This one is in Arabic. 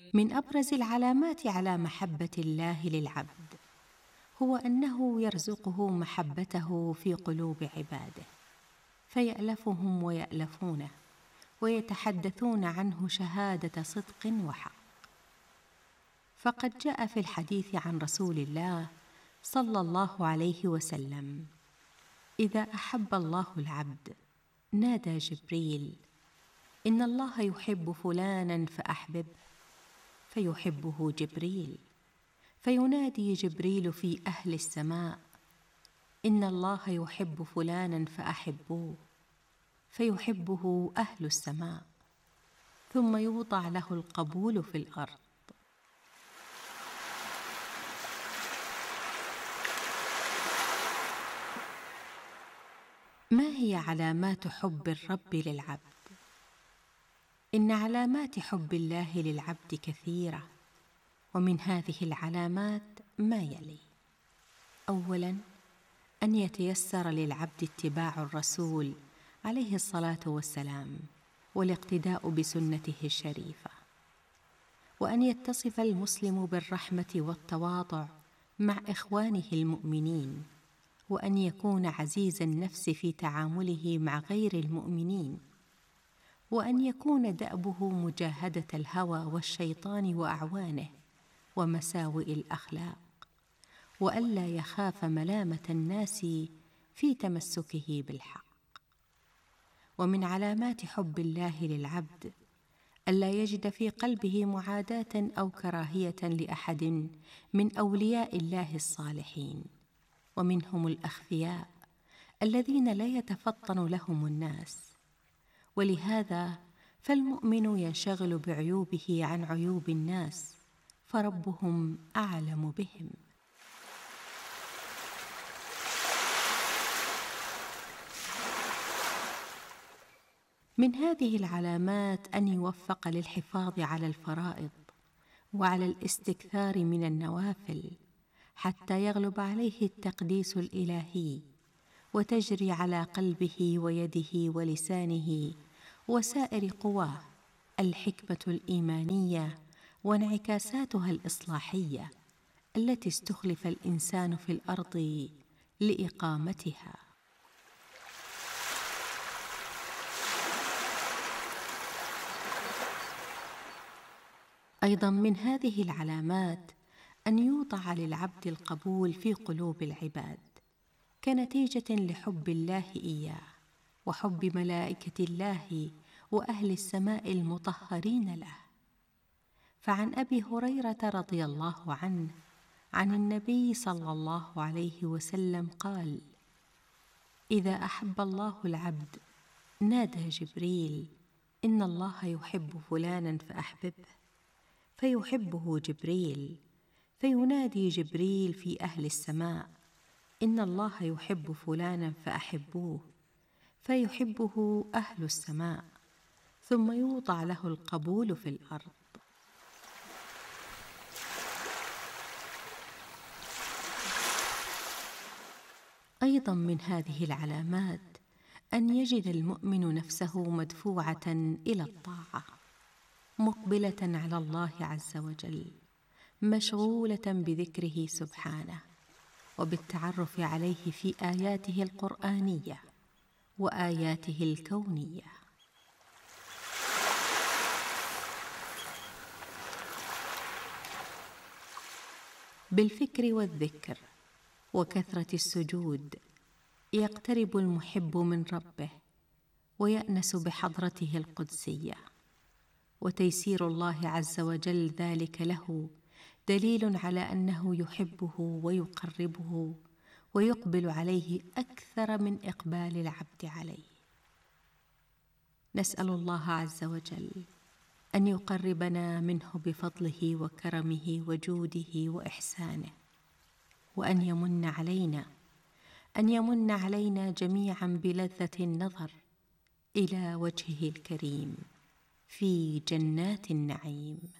من أبرز العلامات على محبة الله للعبد هو أنه يرزقه محبته في قلوب عباده، فيألفهم ويألفونه، ويتحدثون عنه شهادة صدق وحق. فقد جاء في الحديث عن رسول الله صلى الله عليه وسلم: إذا أحب الله العبد نادى جبريل: إن الله يحب فلانا فأحببه، فيحبه جبريل، فينادي جبريل في أهل السماء: إن الله يحب فلانا فأحبوه، فيحبه أهل السماء، ثم يوضع له القبول في الأرض. ما هي علامات حب الرب للعبد؟ إن علامات حب الله للعبد كثيرة، ومن هذه العلامات ما يلي: أولاً، أن يتيسر للعبد اتباع الرسول عليه الصلاة والسلام والاقتداء بسنته الشريفة، وأن يتصف المسلم بالرحمة والتواضع مع إخوانه المؤمنين، وأن يكون عزيز النفس في تعامله مع غير المؤمنين، وأن يكون دأبه مجاهدة الهوى والشيطان وأعوانه ومساوئ الأخلاق، وألا يخاف ملامة الناس في تمسكه بالحق. ومن علامات حب الله للعبد ألا يجد في قلبه معاداة أو كراهية لأحد من أولياء الله الصالحين، ومنهم الأخفياء الذين لا يتفطن لهم الناس. ولهذا فالمؤمن ينشغل بعيوبه عن عيوب الناس، فربهم أعلم بهم. من هذه العلامات أن يوفق للحفاظ على الفرائض وعلى الاستكثار من النوافل، حتى يغلب عليه التقديس الإلهي، وتجري على قلبه ويده ولسانه وسائر قواه الحكمة الإيمانية وانعكاساتها الإصلاحية التي استخلف الإنسان في الأرض لإقامتها. أيضاً من هذه العلامات أن يوضع للعبد القبول في قلوب العباد كنتيجة لحب الله إياه وحب ملائكة الله وأهل السماء المطهرين له. فعن أبي هريرة رضي الله عنه عن النبي صلى الله عليه وسلم قال: إذا أحب الله العبد نادى جبريل: إن الله يحب فلانا فأحببه، فيحبه جبريل، فينادي جبريل في أهل السماء: إن الله يحب فلانا فأحبوه، فيحبه أهل السماء، ثم يوضع له القبول في الأرض. أيضاً من هذه العلامات أن يجد المؤمن نفسه مدفوعة إلى الطاعة، مقبلة على الله عز وجل، مشغولة بذكره سبحانه وبالتعرف عليه في آياته القرآنية وآياته الكونية. بالفكر والذكر وكثرة السجود يقترب المحب من ربه ويأنس بحضرته القدسية، وتيسير الله عز وجل ذلك له دليل على أنه يحبه ويقربه ويقبل عليه أكثر من إقبال العبد عليه. نسأل الله عز وجل أن يقربنا منه بفضله وكرمه وجوده وإحسانه، وأن يمن علينا جميعا بلذة النظر إلى وجهه الكريم في جنات النعيم.